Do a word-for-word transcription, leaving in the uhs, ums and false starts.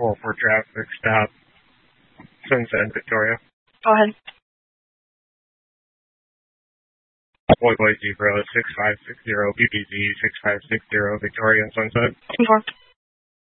four for traffic stop, Sunset, Victoria. Go ahead. Boy Boy Zebra six five six zero, B B Z six five six zero, Victoria and Sunset. Confirm.